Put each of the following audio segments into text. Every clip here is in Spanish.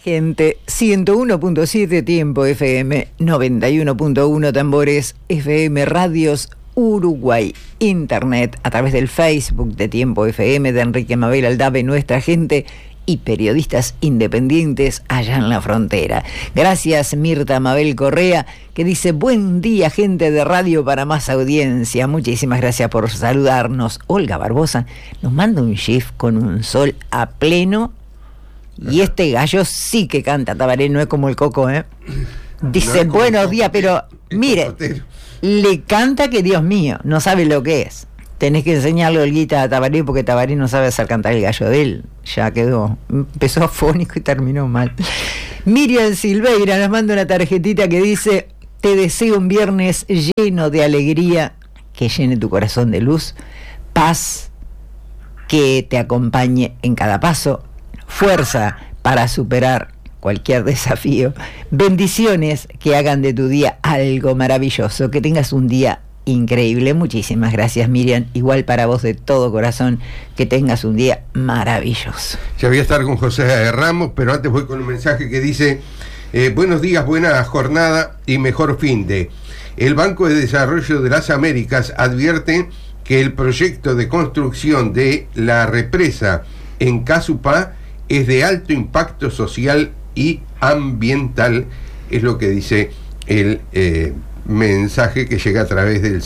gente. 101.7 Tiempo FM, 91.1 Tambores FM, Radios Uruguay, Internet, a través del Facebook de Tiempo FM, de Enrique Mabel Aldave, nuestra gente, y periodistas independientes allá en la frontera. Gracias Mirta Mabel Correa, que dice: buen día, gente de radio, para más audiencia. Muchísimas gracias por saludarnos. Olga Barbosa nos manda un GIF con un sol a pleno, y este gallo sí que canta, Tabaré, no es como el Coco, dice: no buenos días, pero mire, le canta que Dios mío, no sabe lo que es. Tenés que enseñarle Olguita a Tabaré, porque Tabaré no sabe hacer cantar el gallo de él. Ya quedó, empezó afónico y terminó mal. Miriam Silveira nos manda una tarjetita que dice: te deseo un viernes lleno de alegría, que llene tu corazón de luz, paz, que te acompañe en cada paso, fuerza para superar cualquier desafío, bendiciones que hagan de tu día algo maravilloso, que tengas un día increíble. Muchísimas gracias, Miriam. Igual para vos, de todo corazón, que tengas un día maravilloso. Ya voy a estar con José Ramos, pero antes voy con un mensaje que dice: buenos días, buena jornada y mejor fin de. El Banco de Desarrollo de las Américas advierte que el proyecto de construcción de la represa en Casupá es de alto impacto social y ambiental. Es lo que dice el mensaje que llega a través del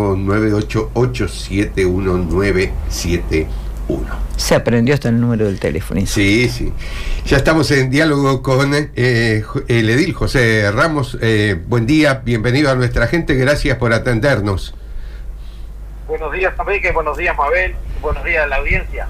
098871971. Se aprendió hasta el número del teléfono. Sí. Ya estamos en diálogo con el edil José Ramos. Buen día, bienvenido a nuestra gente, gracias por atendernos. Buenos días, Enrique, buenos días, Mabel, buenos días a la audiencia.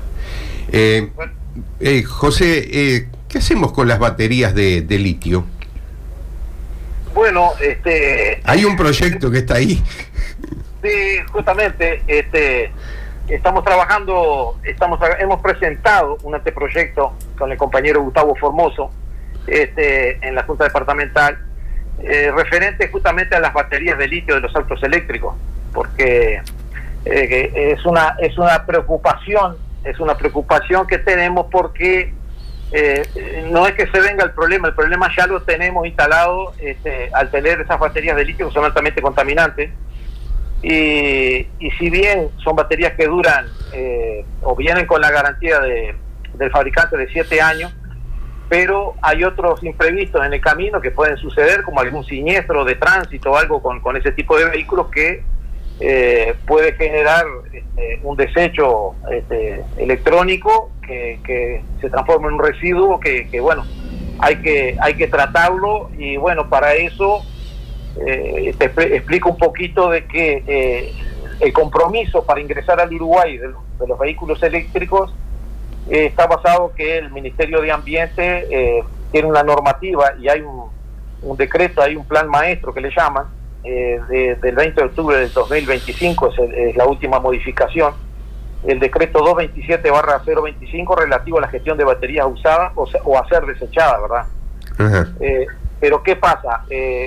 José, ¿qué hacemos con las baterías de litio? Bueno, hay un proyecto que está ahí. Sí, justamente, estamos trabajando, hemos presentado un anteproyecto con el compañero Gustavo Formoso, en la Junta Departamental, referente justamente a las baterías de litio de los autos eléctricos, porque es una preocupación que tenemos, porque no es que se venga el problema ya lo tenemos instalado al tener esas baterías de litio que son altamente contaminantes, y si bien son baterías que duran o vienen con la garantía del fabricante de 7 años, pero hay otros imprevistos en el camino que pueden suceder, como algún siniestro de tránsito o algo con ese tipo de vehículos que puede generar un desecho electrónico que se transforma en un residuo que bueno, hay que tratarlo. Y bueno, para eso te explico un poquito de que el compromiso para ingresar al Uruguay de los vehículos eléctricos está basado que el Ministerio de Ambiente tiene una normativa y hay un decreto, hay un plan maestro que le llaman, del 20 de octubre del 2025, es la última modificación, el decreto 227/025 relativo a la gestión de baterías usadas o a ser desechadas, ¿verdad? Uh-huh. Pero ¿qué pasa?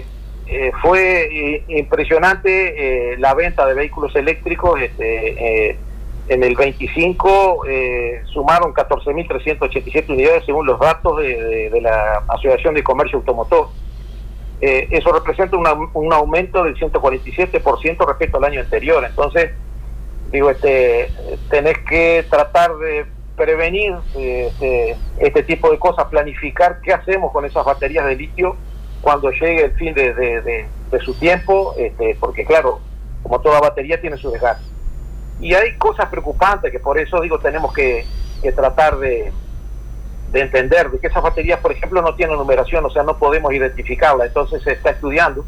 Fue impresionante la venta de vehículos eléctricos. En el 25 sumaron 14.387 unidades según los datos de la Asociación de Comercio Automotor. Eso representa un aumento del 147% respecto al año anterior. Entonces, digo, tenés que tratar de prevenir este tipo de cosas, planificar qué hacemos con esas baterías de litio cuando llegue el fin de su tiempo, porque claro, como toda batería tiene su desgaste. Y hay cosas preocupantes que por eso digo tenemos que tratar de entender de que esas baterías, por ejemplo, no tienen numeración, o sea, no podemos identificarlas. Entonces se está estudiando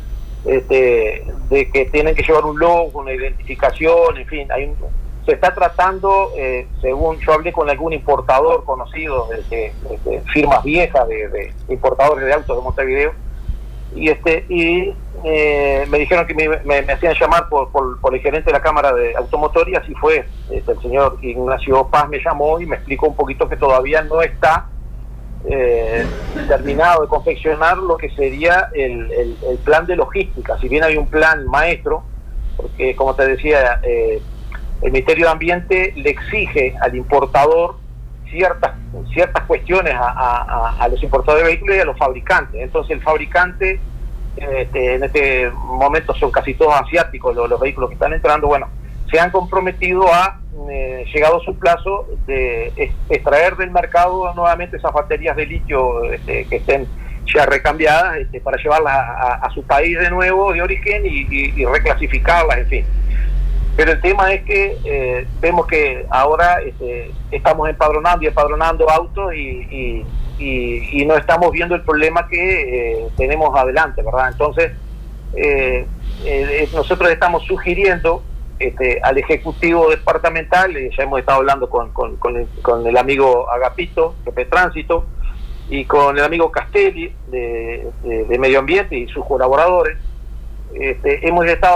de que tienen que llevar un logo, una identificación, en fin, se está tratando, según yo hablé con algún importador conocido de firmas viejas de importadores de autos de Montevideo, y me dijeron que me hacían llamar por el gerente de la Cámara de Automotor, y así fue. El señor Ignacio Paz me llamó y me explicó un poquito que todavía no está terminado de confeccionar lo que sería el plan de logística. Si bien hay un plan maestro, porque como te decía, el Ministerio de Ambiente le exige al importador ciertas cuestiones a los importadores de vehículos y a los fabricantes. Entonces el fabricante, en este momento son casi todos asiáticos los vehículos que están entrando, bueno, se han comprometido a, llegado su plazo, de extraer del mercado nuevamente esas baterías de litio que estén ya recambiadas, para llevarlas a su país de nuevo, de origen, y reclasificarlas, en fin. Pero el tema es que vemos que ahora estamos empadronando autos y no estamos viendo el problema que tenemos adelante, ¿verdad? Entonces, nosotros estamos sugiriendo al Ejecutivo Departamental, ya hemos estado hablando con el amigo Agapito, jefe de Tránsito, y con el amigo Castelli, de Medio Ambiente y sus colaboradores, hemos estado